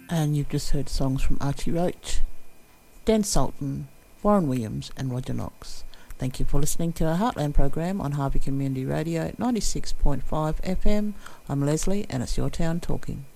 And you've just heard songs from Archie Roach, Dan Sultan, Warren Williams and Roger Knox. Thank you for listening to our Heartland program on Harvey Community Radio 96.5 FM. I'm Leslie and it's Your Town Talking.